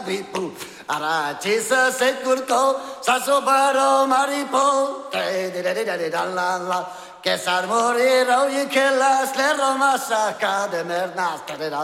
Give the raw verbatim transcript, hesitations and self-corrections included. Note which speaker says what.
Speaker 1: bipu. Arachisa securco, sasobaro maripo. Te de de de de de la la. Que sar morir o y que las le romasa de mernas.